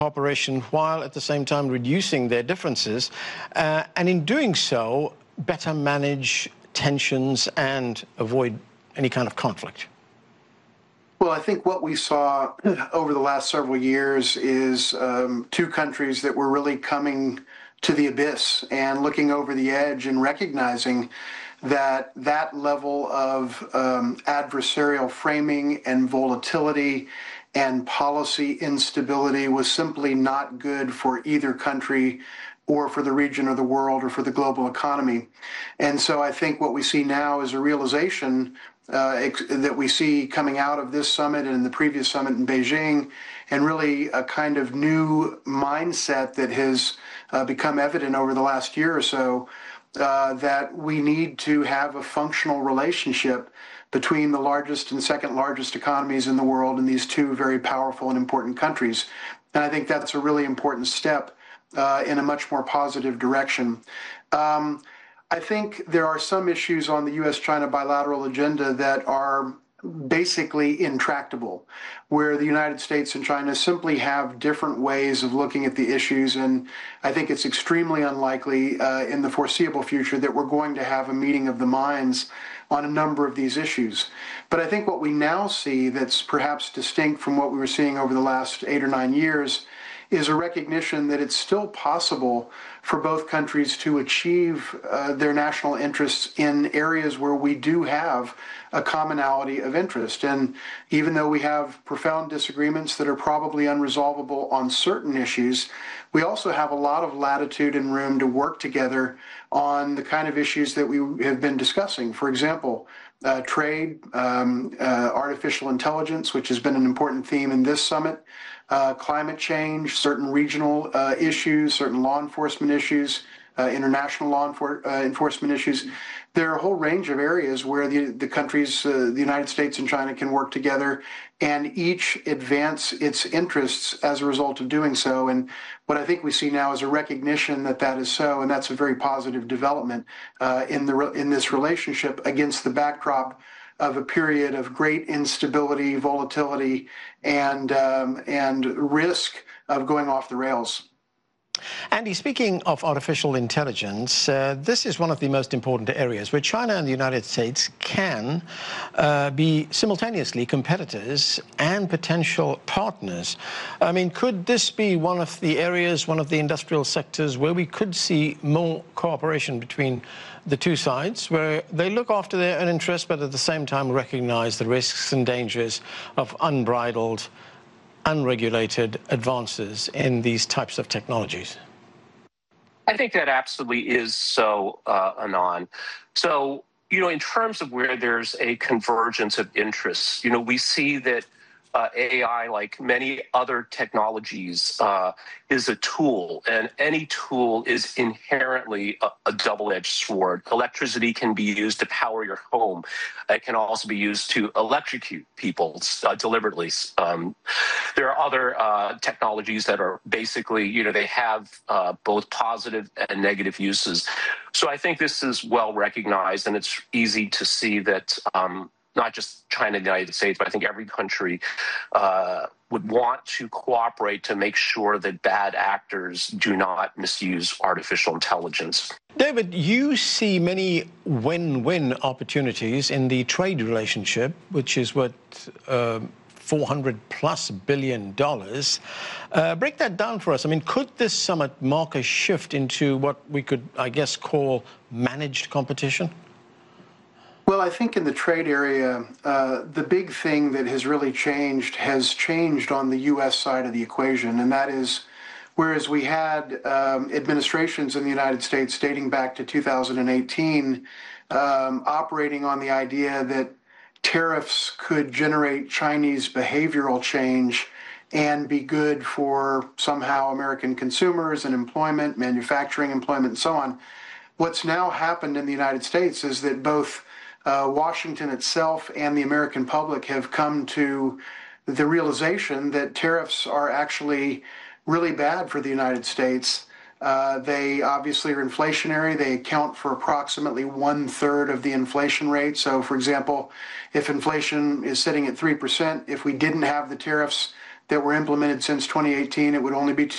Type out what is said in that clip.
cooperation while at the same time reducing their differences, and in doing so, better manage tensions and avoid any kind of conflict? Well, I think what we saw over the last several years is two countries that were really coming to the abyss and looking over the edge and recognizing that that level of adversarial framing and volatility and policy instability was simply not good for either country or for the region or the world or for the global economy. And so I think what we see now is a realization that we see coming out of this summit and the previous summit in Beijing, and really a kind of new mindset that has become evident over the last year or so, that we need to have a functional relationship between the largest and second largest economies in the world and these two very powerful and important countries. And I think that's a really important step in a much more positive direction. I think there are some issues on the U.S.-China bilateral agenda that are basically intractable, where the United States and China simply have different ways of looking at the issues, and I think it's extremely unlikely in the foreseeable future that we're going to have a meeting of the minds on a number of these issues. But I think what we now see that's perhaps distinct from what we were seeing over the last 8 or 9 years is a recognition that it's still possible for both countries to achieve their national interests in areas where we do have a commonality of interest. And even though we have profound disagreements that are probably unresolvable on certain issues, we also have a lot of latitude and room to work together on the kind of issues that we have been discussing. For example, trade, artificial intelligence, which has been an important theme in this summit, climate change, certain regional issues, certain law enforcement issues, international law enforcement issues. There are a whole range of areas where the countries, the United States and China, can work together and each advance its interests as a result of doing so. And what I think we see now is a recognition that that is so, and that's a very positive development in this relationship against the backdrop of a period of great instability, volatility, and risk of going off the rails. Andy, speaking of artificial intelligence, this is one of the most important areas where China and the United States can be simultaneously competitors and potential partners. I mean, could this be one of the areas, one of the industrial sectors where we could see more cooperation between the two sides, where they look after their own interests, but at the same time recognize the risks and dangers of unbridled, unregulated advances in these types of technologies? I think that absolutely is so, Anand. So, in terms of where there's a convergence of interests, we see that AI, like many other technologies, is a tool, and any tool is inherently a double-edged sword. Electricity can be used to power your home. It can also be used to electrocute people deliberately. There are other technologies that are basically, they have both positive and negative uses. So I think this is well recognized, and it's easy to see that not just China and the United States, but I think every country would want to cooperate to make sure that bad actors do not misuse artificial intelligence. David, you see many win-win opportunities in the trade relationship, which is what $400+ billion. Break that down for us. I mean, could this summit mark a shift into what we could, I guess, call managed competition? Well, I think in the trade area, the big thing that has really changed has changed on the U.S. side of the equation, and that is, whereas we had administrations in the United States dating back to 2018 operating on the idea that tariffs could generate Chinese behavioral change and be good for somehow American consumers and employment, manufacturing employment, and so on. What's now happened in the United States is that both Washington itself and the American public have come to the realization that tariffs are actually really bad for the United States. They obviously are inflationary. They account for approximately 1/3 of the inflation rate. So, for example, if inflation is sitting at 3%, if we didn't have the tariffs, that were implemented since 2018. It would only be